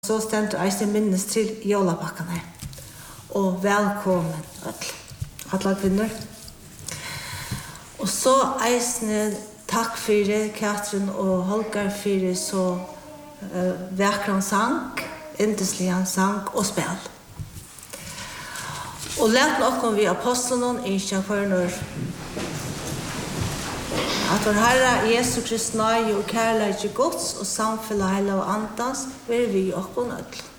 Så stendur eisen minnes til jólabakkene. Og velkommen alla kvinner. Og så eisen takk for Katrin og Holger for så vakran sang, indesligan sang og spel. Og lært nokon vi apostlen ikke for når at vår Herre Jesu Kristi nøye og kærlighet til Guds og samfunnet hele og andans vil vi okkon ødel.